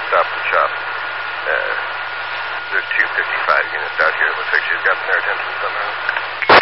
Stop and Shop. There's 255 units out here. It looks like she's gotten their attention somehow.